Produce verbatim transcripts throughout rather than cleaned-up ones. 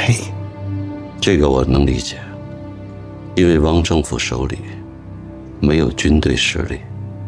配。 这个我能理解，因为汪政府手里没有军队实力。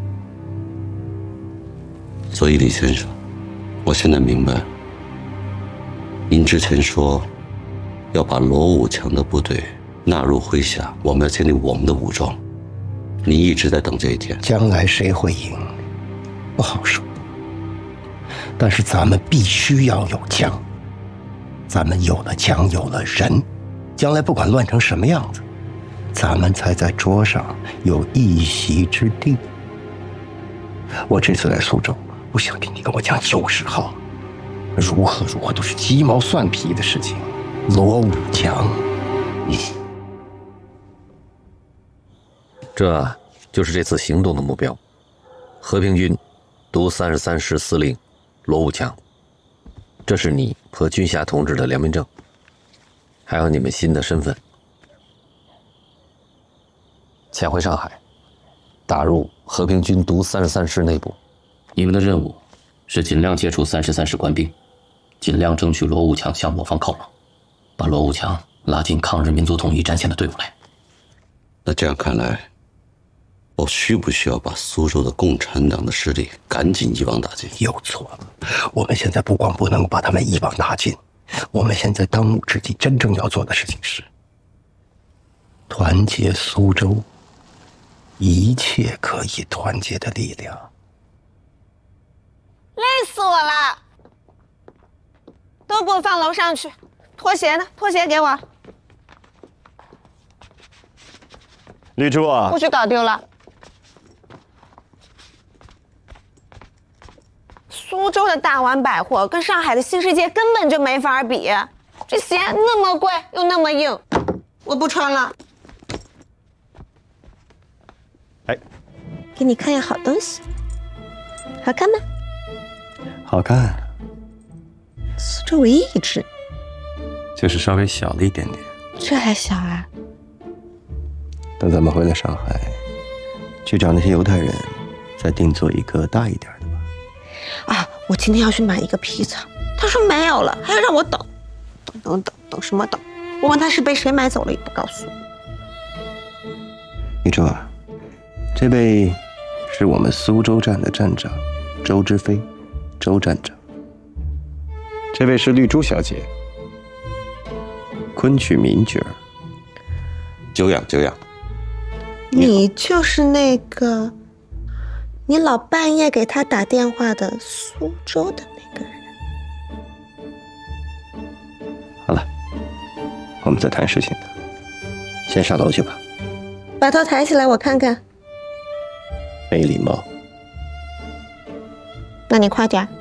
所以李先生，我现在明白，您之前说要把罗武强的部队纳入麾下，我们要建立我们的武装，你一直在等这一天。 将来谁会赢，不好说。但是咱们必须要有枪，咱们有了枪，有了人，将来不管乱成什么样子，咱们才在桌上有一席之地。我这次来苏州，不想听你跟我讲九十号，如何如何都是鸡毛蒜皮的事情。罗武强，嗯， 这就是这次行动的目标。和平军独三十三师司令罗武强，这是你和军辖同志的良民证，还有你们新的身份。潜回上海，打入和平军独三十三师内部。 你们的任务是尽量接触三十三师官兵，尽量争取罗武强向我方靠拢，把罗武强拉进抗日民族统一战线的队伍来。 那这样看来，我需不需要把苏州的共产党的势力赶紧一网打尽？ 又错了，我们现在不光不能把他们一网打尽，我们现在当务之急真正要做的事情是团结苏州一切可以团结的力量。 累死我了！都给我放楼上去。拖鞋呢？拖鞋给我。 绿珠啊， 不许搞丢了。苏州的大丸百货跟上海的新世界根本就没法比，这鞋那么贵又那么硬，我不穿了。 哎， 给你看样好东西，好看吗？ 好看。 苏州唯一一只， 就是稍微小了一点点。 这还小啊？ 等咱们回了上海，去找那些犹太人，再定做一个大一点的吧。 啊，我今天要去买一个皮草，他说没有了，还要让我等，等等等等什么等？我问他是被谁买走了，也不告诉我。 玉珠啊，这位是我们苏州站的站长周之飞，周站长。这位是绿珠小姐，昆曲名角， 久仰久仰。 你就是那个你老半夜给他打电话的苏州的那个人。 好了，我们再谈事情的，先上楼去吧。 把头抬起来，我看看。 没礼貌。 那你快点。